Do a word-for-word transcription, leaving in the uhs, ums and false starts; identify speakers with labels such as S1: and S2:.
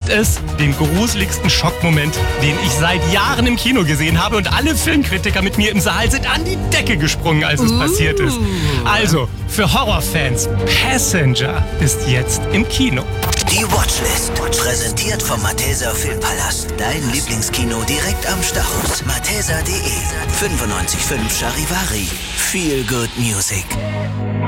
S1: es den gruseligsten Schockmoment, den ich seit Jahren im Kino gesehen habe. Und alle Filmkritiker mit mir im Saal sind an die Decke gesprungen, als es uh. passiert ist. Also, für Horrorfans, Passenger ist jetzt im Kino.
S2: Die Watchlist, präsentiert vom Malteser Filmpalast. Dein Lieblingskino direkt am Stachus. malteser punkt de fünfundneunzig Komma fünf Charivari. Feel good music.